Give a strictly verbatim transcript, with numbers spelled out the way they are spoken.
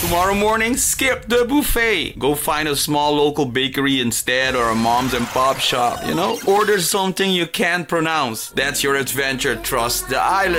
Tomorrow morning, skip the buffet. Go find a small local bakery instead or a mom's and pop shop, you know? Order something you can't pronounce. That's your adventure. Trust the island.